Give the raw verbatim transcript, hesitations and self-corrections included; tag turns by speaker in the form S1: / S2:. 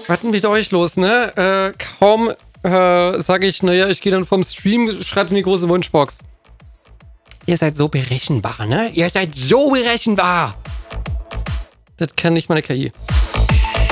S1: Was denn mit euch los, ne? Äh, kaum äh, sage ich, naja, ich gehe dann vom Stream, schreibt in die große Wunschbox. Ihr seid so berechenbar, ne? Ihr seid so berechenbar. Das kann nicht meine K I.